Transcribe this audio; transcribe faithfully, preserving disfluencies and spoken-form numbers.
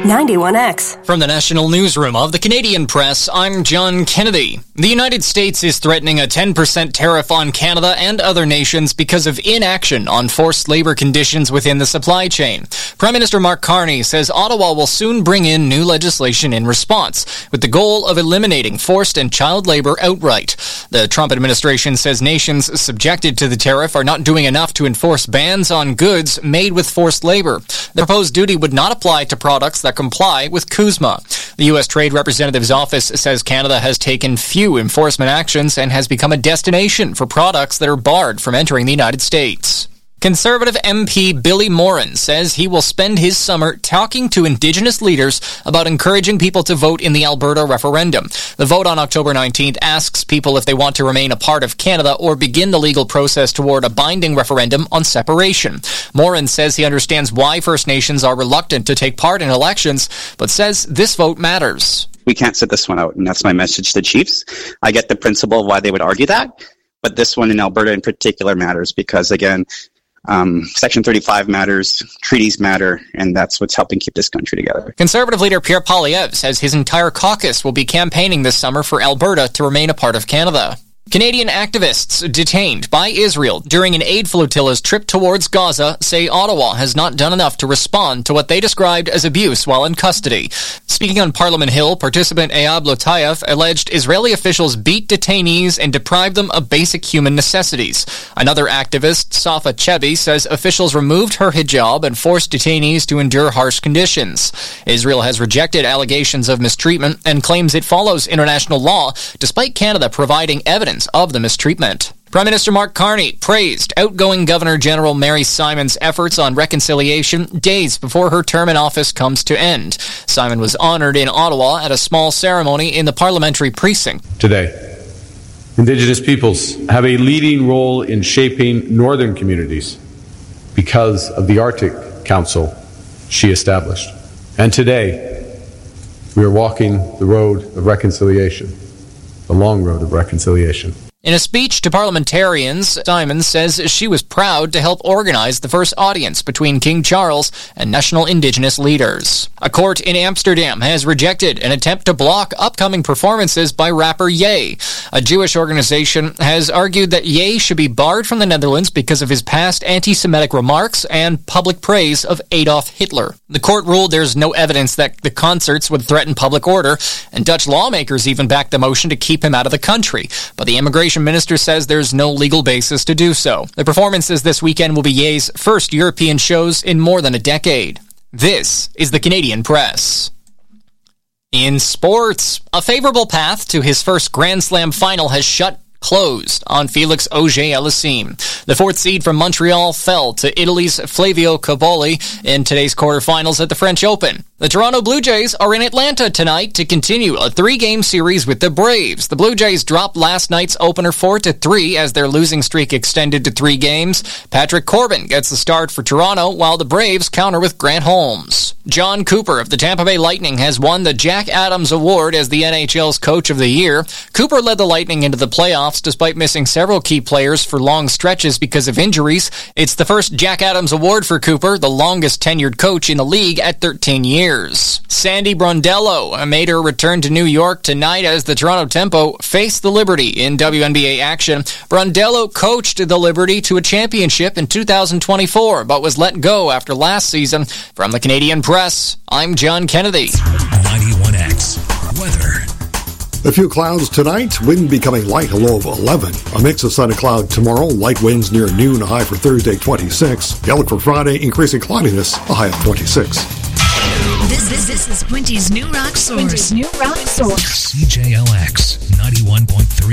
ninety-one X. From the National Newsroom of the Canadian Press, I'm John Kennedy. The United States is threatening a ten percent tariff on Canada and other nations because of inaction on forced labor conditions within the supply chain. Prime Minister Mark Carney says Ottawa will soon bring in new legislation in response, with the goal of eliminating forced and child labor outright. The Trump administration says nations subjected to the tariff are not doing enough to enforce bans on goods made with forced labor. The proposed duty would not apply to products that comply with CUSMA. The U S Trade Representative's office says Canada has taken few enforcement actions and has become a destination for products that are barred from entering the United States. Conservative M P Billy Morin says he will spend his summer talking to Indigenous leaders about encouraging people to vote in the Alberta referendum. The vote on October nineteenth asks people if they want to remain a part of Canada or begin the legal process toward a binding referendum on separation. Morin says he understands why First Nations are reluctant to take part in elections, but says this vote matters. We can't sit this one out, and that's my message to Chiefs. I get the principle of why they would argue that, but this one in Alberta in particular matters because, again, Um, Section thirty-five matters, treaties matter, and that's what's helping keep this country together. Conservative leader Pierre Poilievre says his entire caucus will be campaigning this summer for Alberta to remain a part of Canada. Canadian activists detained by Israel during an aid flotilla's trip towards Gaza say Ottawa has not done enough to respond to what they described as abuse while in custody. Speaking on Parliament Hill, participant Eyab Lotayev alleged Israeli officials beat detainees and deprived them of basic human necessities. Another activist, Safa Chebi, says officials removed her hijab and forced detainees to endure harsh conditions. Israel has rejected allegations of mistreatment and claims it follows international law, despite Canada providing evidence of the mistreatment. Prime Minister Mark Carney praised outgoing Governor General Mary Simon's efforts on reconciliation days before her term in office comes to end. Simon was honored in Ottawa at a small ceremony in the parliamentary precinct. Today, Indigenous peoples have a leading role in shaping northern communities because of the Arctic Council she established. And today, we are walking the road of reconciliation. The long road of reconciliation. In a speech to parliamentarians, Simon says she was proud to help organize the first audience between King Charles and national Indigenous leaders. A court in Amsterdam has rejected an attempt to block upcoming performances by rapper Ye. A Jewish organization has argued that Ye should be barred from the Netherlands because of his past anti-Semitic remarks and public praise of Adolf Hitler. The court ruled there's no evidence that the concerts would threaten public order, and Dutch lawmakers even backed the motion to keep him out of the country. But the immigration minister says there's no legal basis to do so. The performances this weekend will be Ye's first European shows in more than a decade. This is the Canadian Press. In sports, a favorable path to his first Grand Slam final has shut closed on Felix Auger-Aliassime. The fourth seed from Montreal fell to Italy's Flavio Cobolli in today's quarterfinals at the French Open. The Toronto Blue Jays are in Atlanta tonight to continue a three-game series with the Braves. The Blue Jays dropped last night's opener four to three as their losing streak extended to three games. Patrick Corbin gets the start for Toronto, while the Braves counter with Grant Holmes. John Cooper of the Tampa Bay Lightning has won the Jack Adams Award as the N H L's Coach of the Year. Cooper led the Lightning into the playoffs despite missing several key players for long stretches because of injuries. It's the first Jack Adams Award for Cooper, the longest tenured coach in the league at thirteen years. Sandy Brondello made her return to New York tonight as the Toronto Tempo faced the Liberty in W N B A action. Brondello coached the Liberty to a championship in two thousand twenty-four, but was let go after last season. From the Canadian Press, I'm John Kennedy. ninety-one X Weather. A few clouds tonight, wind becoming light, a low of eleven. A mix of sun and cloud tomorrow, light winds near noon, a high for Thursday, twenty-six. The outlook for Friday, increasing cloudiness, a high of twenty-six. This, this, this is Quinty's New Rock Source. Quinty's New Rock Source. C J L X ninety-one point three.